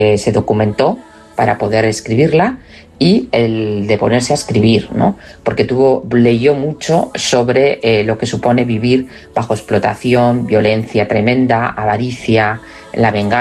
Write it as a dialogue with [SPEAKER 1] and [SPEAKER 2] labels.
[SPEAKER 1] se documentó para poder escribirla y el de ponerse a escribir, ¿no? Porque leyó mucho sobre lo que supone vivir bajo explotación, violencia tremenda, avaricia, la venganza.